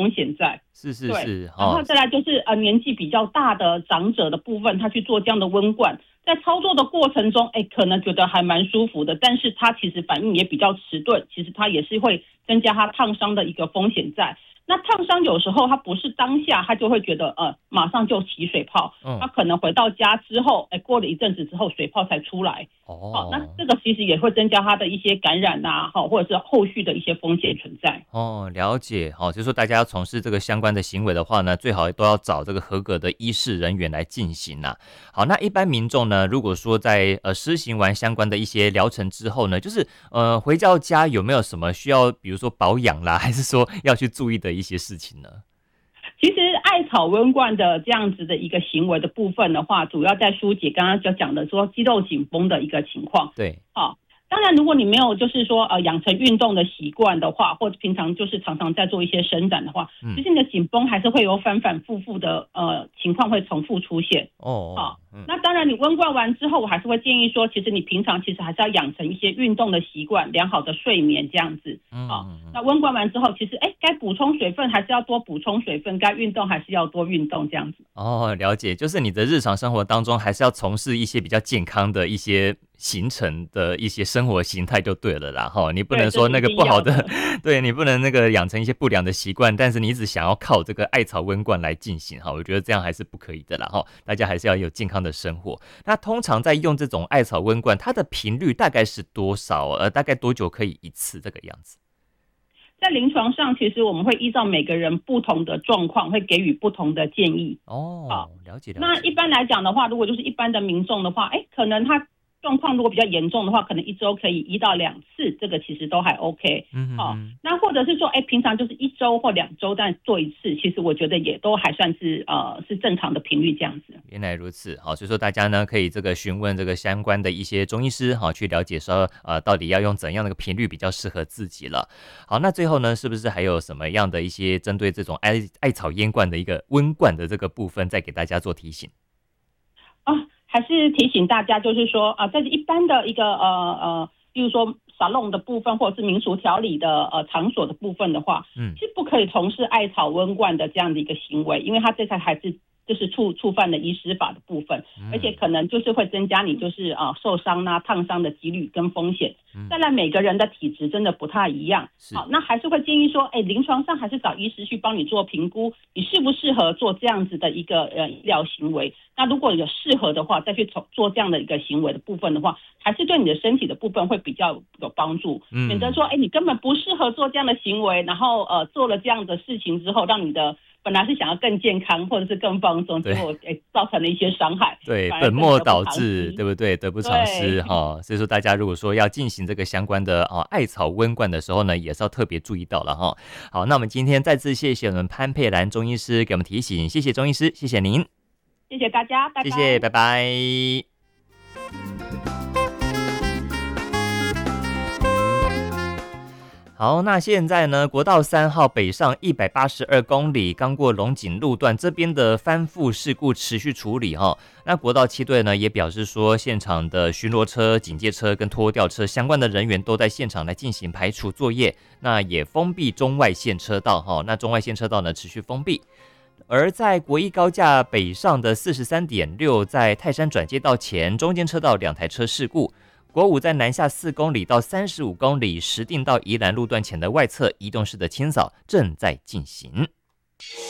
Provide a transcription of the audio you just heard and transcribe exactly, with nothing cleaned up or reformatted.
风险在。 是是是， 然后再来就是呃年纪比较大的长者的部分，他去做这样的温灌，在操作的过程中，哎，可能觉得还蛮舒服的，但是他其实反应也比较迟钝，其实他也是会增加他烫伤的一个风险在。那烫伤有时候他不是当下他就会觉得呃马上就起水泡，嗯，他可能回到家之后，哎，过了一阵子之后水泡才出来。哦，好，那这个其实也会增加他的一些感染啊，好，或者是后续的一些风险存在。 哦，了解。好，就是说大家要从事这个相关的行为的话呢，最好都要找这个合格的医事人员来进行啦。好，那一般民众呢，如果说在呃施行完相关的一些疗程之后呢，就是呃回到家有没有什么需要，比如说保养啦，还是说要去注意的一些事情呢？ 其实艾草温灌的这样子的一个行为的部分的话，主要在疏解刚刚就讲的说肌肉紧绷的一个情况。 对， 好。当然，如果你没有就是说呃养成运动的习惯的话，或者平常就是常常在做一些伸展的话，嗯、其实你的紧绷还是会有反反复复的呃情况会重复出现。哦，好、嗯，那当然你温灌完之后，我还是会建议说，其实你平常其实还是要养成一些运动的习惯，良好的睡眠这样子。嗯，好、嗯，那温灌完之后，其实哎该补充水分还是要多补充水分，该运动还是要多运动这样子。 哦，了解，就是你的日常生活当中还是要从事一些比较健康的一些形成的一些生活形态就对了啦，哈，你不能说那个不好的，的对你不能那个养成一些不良的习惯，但是你一直想要靠这个艾草温灌来进行，哈，我觉得这样还是不可以的啦，哈，大家还是要有健康的生活。那通常在用这种艾草温灌，它的频率大概是多少？呃，大概多久可以一次这个样子？ 在临床上，其实我们会依照每个人不同的状况，会给予不同的建议。 哦，好，了解了解。 那一般来讲的话，如果就是一般的民众的话，哎，可能他状况如果比较严重的话，可能一周可以一到两次，这个其实都还 OK。嗯，好、哦，那或者是说，哎，平常就是一周或两周但做一次，其实我觉得也都还算是呃是正常的频率这样子。 原来如此，好，所以说大家呢可以这个询问这个相关的一些中医师，好，去了解说呃到底要用怎样的一个频率比较适合自己了。好，那最后呢，是不是还有什么样的一些针对这种艾艾草烟灌的一个温灌的这个部分，再给大家做提醒？ 啊，还是提醒大家，就是说啊，在一般的一个呃呃，比如说沙龙的部分，或者是民俗调理的呃场所的部分的话，嗯，是不可以从事艾草温灌的这样的一个行为，因为它这才还是就是触触犯了医师法的部分，嗯、而且可能就是会增加你就是啊、呃、受伤啊烫伤的几率跟风险。嗯、再来，每个人的体质真的不太一样，好，那还是会建议说，哎，临床上还是找医师去帮你做评估，你适不适合做这样子的一个呃医疗行为。那如果有适合的话，再去做这样的一个行为的部分的话，还是对你的身体的部分会比较有帮助。嗯，免得说，哎，你根本不适合做这样的行为，然后呃做了这样的事情之后，让你的本来是想要更健康或者是更放松，结果哎造成了一些伤害。 对，本末倒置，对不对？得不偿失哈。所以说，大家如果说要进行这个相关的哦艾草温灌的时候呢，也是要特别注意到了哈。好，那我们今天再次谢谢我们潘佩兰中医师给我们提醒，谢谢中医师，谢谢您。 谢谢大家，拜拜。 谢谢，拜拜。好，那现在呢，国道三号北上一百八十二公里，刚过龙井路段这边的翻覆事故持续处理哈。那国道七队呢也表示说，现场的巡逻车、警戒车跟拖吊车相关的人员都在现场来进行排除作业，那也封闭中外线车道哈。那中外线车道呢持续封闭。而在国一高架北上的 四十三点六， 在泰山转接道前中间车道两台车事故。国五在南下四公里到三十五公里石碇到宜兰路段前的外侧移动式的清扫正在进行。